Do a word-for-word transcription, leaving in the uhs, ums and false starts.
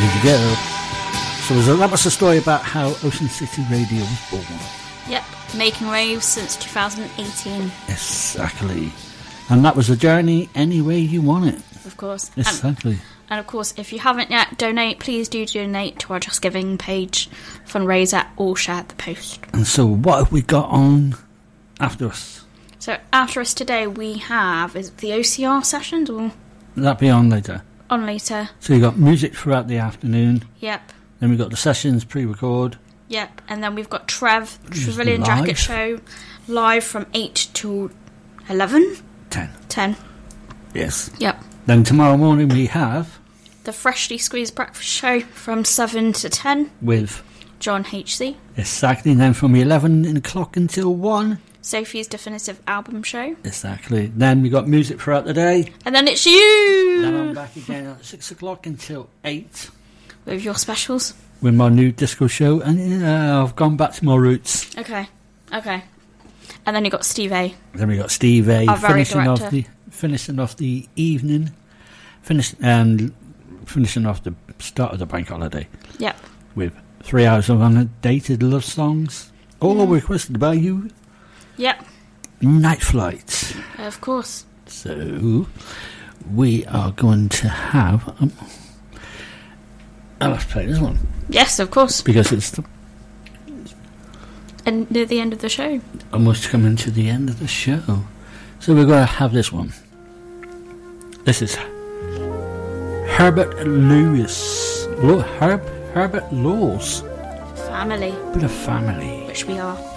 There you go. So was that, that was the story about how Ocean City Radio was born. Yep, making waves since two thousand eighteen. Exactly. And that was a journey any way you want it. Of course. Exactly. And, and of course, if you haven't yet, donate. Please do donate to our Just Giving page, fundraiser, or share the post. And so what have we got on after us? So after us today, we have, is it the O C R sessions or? Will that be on later? On later. So you got music throughout the afternoon. Yep. Then we've got the sessions pre-record. Yep. And then we've got Trev, Which is Trevelyan live. Jacket Show, live from eight to eleven? ten. ten. Yes. Yep. Then tomorrow morning we have... The Freshly Squeezed Breakfast Show from seven to ten. With... John H C. Exactly. And then from eleven o'clock until one... Sophie's Definitive Album Show. Exactly. Then we got music throughout the day. And then it's you! Then I'm back again at six o'clock until eight. With your specials. With my new disco show. And yeah, I've gone back to my roots. Okay. Okay. And then you got Steve A. Then we got Steve A. Our very finishing director. off the finishing off the evening. Finish, and finishing off the start of the bank holiday. Yep. With three hours of undated love songs. All Mm. requested by you. Yep. Night Flight. Of course. So, we are going to have... Um, I'll have to play this one. Yes, of course. Because it's the, And near the end of the show. almost coming to the end of the show. So we're going to have this one. This is Herbert Lewis. Lo- Herb, Herbert Laws. Family. Bit of family. Which we are.